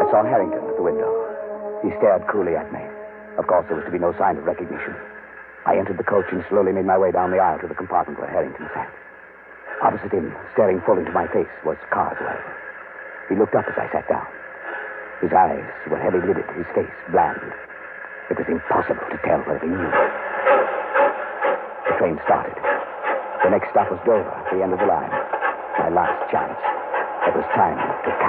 saw Harrington at the window. He stared coolly at me. Of course, there was to be no sign of recognition. I entered the coach and slowly made my way down the aisle to the compartment where Harrington sat. Opposite him, staring full into my face, was Carswell. He looked up as I sat down. His eyes were heavy-lidded, his face bland. It was impossible to tell whether he knew. The train started. The next stop was Dover, the end of the line. My last chance. It was time to